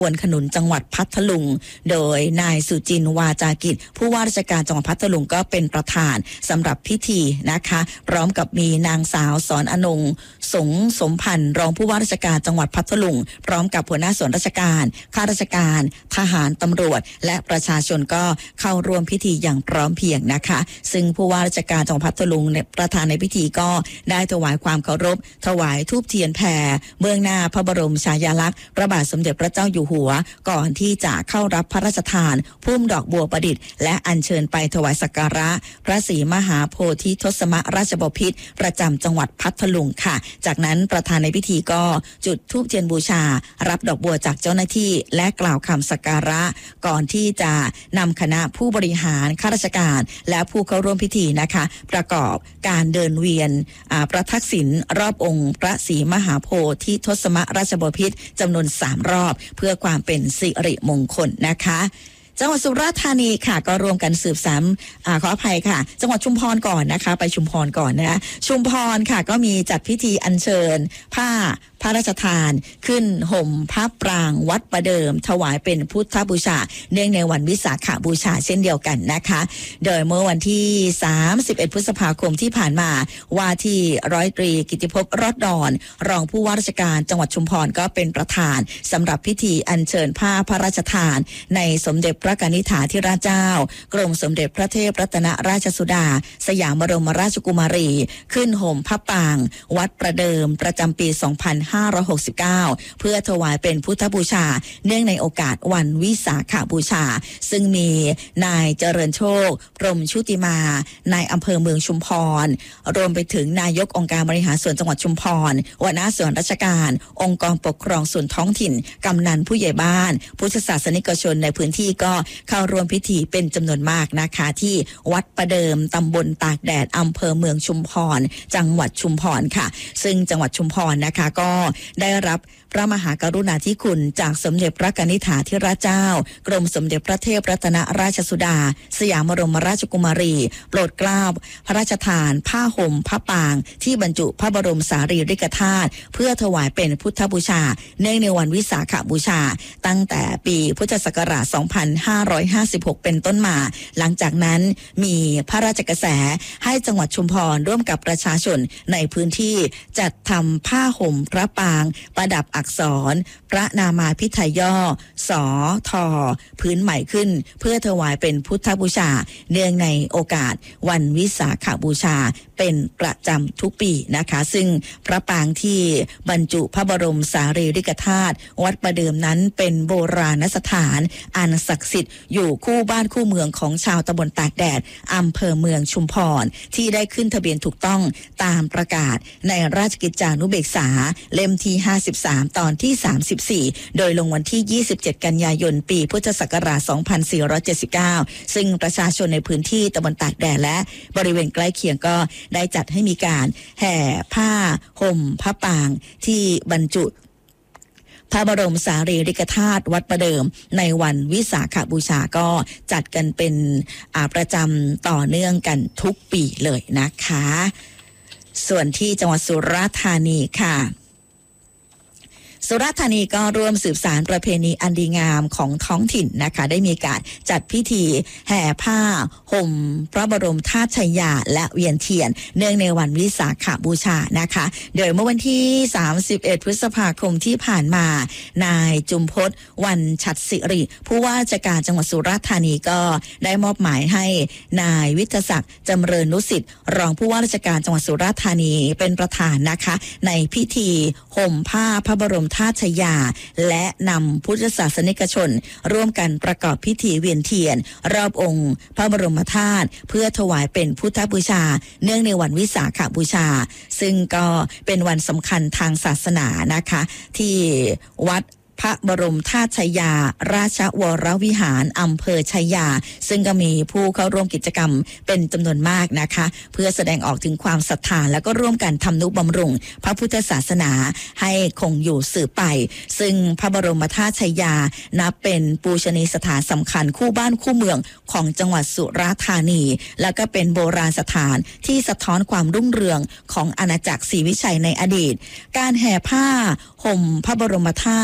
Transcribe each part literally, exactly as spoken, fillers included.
ควนขนุนจังหวัดพัทลุงโดยนายสุจินต์วาจากิจผู้ว่าราชการจังหวัดพัทลุงก็เป็นประธานสำหรับพิธีนะคะพร้อมกับมีนางสาวสอนอนงสงสมพันธ์รองผู้ว่าราชการจังหวัดพัทลุงพร้อมกับหัวหน้าส่วนราชการข้าราชการทหารตำรวจและประชาชนก็เข้าร่วมพิธีอย่างพร้อมเพรียงนะคะซึ่งผู้ว่าราชการจังหวัดพัทลุงประธานในพิธีก็ได้ถวายความเคารพถวายธูปเทียนแผ่เบื้องหน้าพระบรมฉายาลักษณ์พระบาทสมเด็จพระเจ้าอยู่หัวก่อนที่จะเข้ารับพระราชทานพุ่มดอกบัวประดิษฐ์และอัญเชิญไปถวายสักการะพระศรีมหาโพธิทศมราชบพิตรประจำจังหวัดพัทลุงค่ะจากนั้นประธานในพิธีก็จุดธูปเทียนบูชารับดอกบัวจากเจ้าหน้าที่และกล่าวคำสักการะก่อนที่จะนำคณะผู้บริหารข้าราชการและผู้เข้าร่วมพิธีนะคะประกอบการเดินเวียนประทักษิณรอบองค์พระศรีมหาโพธิทศมราชบพิตรจำนวนสามรอบเพื่อความเป็นสิริมงคลนะคะจังหวัดสุราษฎร์ธานีค่ะก็รวมกันสืบสานอ่าขออภัยค่ะจังหวัดชุมพรก่อนนะคะไปชุมพรก่อนนะคะชุมพรค่ะก็มีจัดพิธีอัญเชิญผ้าพระราชทานขึ้นห่มผ้าปรางวัดประเดิมถวายเป็นพุทธบูชาเนื่องในวันวิสาขบูชาเช่นเดียวกันนะคะโดยเมื่อวันที่สามสิบเอ็ดพฤษภาคมที่ผ่านมาว่าที่ร้อยตรีกิติภพรอดดอนรองผู้ว่าราชการจังหวัดชุมพรก็เป็นประธานสำหรับพิธีอัญเชิญผ้าพระราชทานในสมเด็จพระกนิษฐาธิราชเจ้ากรมสมเด็จพระเทพรัตนราชสุดาสยามบรมราชกุมารีขึ้นห่มผ้าปางวัดประเดิมประจำปีสองพันห้าร้อยหกสิบเก้าเพื่อถวายเป็นพุทธบูชาเนื่องในโอกาสวันวิสาขบูชาซึ่งมีนายเจริญโชคพรหมชุติมานายอำเภอเมืองชุมพรรวมไปถึงนายกองค์การบริหารส่วนจังหวัดชุมพรหัวหน้าส่วนราชการองค์กรปกครองส่วนท้องถิ่นกำนันผู้ใหญ่บ้านพุทธศาสนิกชนในพื้นที่ก็เข้าร่วมพิธีเป็นจำนวนมากนะคะที่วัดประเดิมตำบลตากแดดอำเภอเมืองชุมพรจังหวัดชุมพรค่ะซึ่งจังหวัดชุมพรนะคะก็ได้รับพระมหากรุณาธิคุณจากสมเด็จพระกนิษฐาธิราชเจ้ากรมสมเด็จพระเทพรัตนราชสุดาสยามบรมราชกุมารีโปรดเกล้าพระราชทานผ้าห่มผ้าปางที่บรรจุพระบรมสารีริกธาตุเพื่อถวายเป็นพุทธบูชาเนื่องในวันวิสาขบูชาตั้งแต่ปีพุทธศักราชสองพันห้าร้อยห้าสิบหกเป็นต้นมาหลังจากนั้นมีพระราชกระแสให้จังหวัดชุมพรร่วมกับประชาชนในพื้นที่จัดทำผ้าห่มพระปางประดับอักษรพระนามาพิไทยย่อสอทอพื้นใหม่ขึ้นเพื่อถวายเป็นพุทธบูชาเนื่องในโอกาสวันวิสาขบูชาเป็นประจำทุกปีนะคะซึ่งพระปางที่บรรจุพระบรมสารีริกธาตุวัดประเดิมนั้นเป็นโบราณสถานอันศักดิ์สิทธิ์อยู่คู่บ้านคู่เมืองของชาวตำบลตากแดดอำเภอเมืองชุมพรที่ได้ขึ้นทะเบียนถูกต้องตามประกาศในราชกิจจานุเบกษาเล่มที่ห้าสิบสามตอนที่สามสิบสี่โดยลงวันที่ยี่สิบเจ็ดกันยายนปีพุทธศักราชสองพันสี่ร้อยเจ็ดสิบเก้าซึ่งประชาชนในพื้นที่ตำบลตากแดดและบริเวณใกล้เคียงก็ได้จัดให้มีการแห่ผ้าห่มผ้าปางที่บรรจุพระบรมสารีริกธาตุวัดประเดิมในวันวิสาขบูชาก็จัดกันเป็นอ่าประจำต่อเนื่องกันทุกปีเลยนะคะส่วนที่จังหวัดสุราษฎร์ธานีค่ะสุราษฎร์ธานีก็ร่วมสืบสานประเพณีอันดีงามของท้องถิ่นนะคะได้มีการจัดพิธีแห่ผ้าห่มพระบรมธาตุชัยยาและเวียนเทียนเนื่องในวันวิสาขบูชานะคะโดยเมื่อวันที่สามสิบเอ็ดพฤษภาคมที่ผ่านมานายจุมพจน์วันฉัตรศิริผู้ว่าราชการจังหวัดสุราษฎร์ธานีก็ได้มอบหมายให้นายวิทยศักดิ์จำเริญนุสิทธิ์รองผู้ว่าราชการจังหวัดสุราษฎร์ธานีเป็นประธานนะคะในพิธีห่มผ้าพระบรมธาตุชัยยาและนำพุทธศาสนิกชนร่วมกันประกอบพิธีเวียนเทียนรอบองค์พระบรมธาตุเพื่อถวายเป็นพุทธบูชาเนื่องในวันวิสาขบูชาซึ่งก็เป็นวันสำคัญทางศาสนานะคะที่วัดพระบรมธาตุชัยยาราชวรวิหารอำเภอชัยยาซึ่งก็มีผู้เข้าร่วมกิจกรรมเป็นจำนวนมากนะคะเพื่อแสดงออกถึงความศรัทธาและก็ร่วมกันทำนุบำรุงพระพุทธศาสนาให้คงอยู่สืบไปซึ่งพระบรมธาตุชัยยานับเป็นปูชนียสถานสำคัญคู่บ้านคู่เมืองของจังหวัดสุราษฎร์ธานีและก็เป็นโบราณสถานที่สะท้อนความรุ่งเรืองของอาณาจักรศรีวิชัยในอดีตการแห่ผ้าห่มพระบรมธาตุและ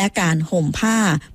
และการห่มผ้า